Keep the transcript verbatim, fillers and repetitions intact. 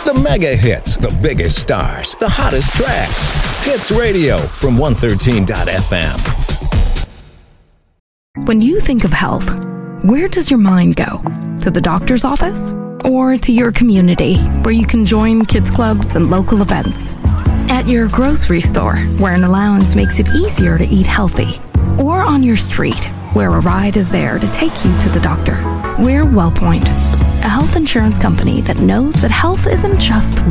The mega hits, the biggest stars, the hottest tracks. Hits Radio from one thirteen dot f m. When you think of health, where does your mind go? To the doctor's office? Or to your community, where you can join kids clubs and local events? At your grocery store, where an allowance makes it easier to eat healthy? Or on your street, where a ride is there to take you to the doctor? We're WellPoint, a health insurance company that knows that health isn't just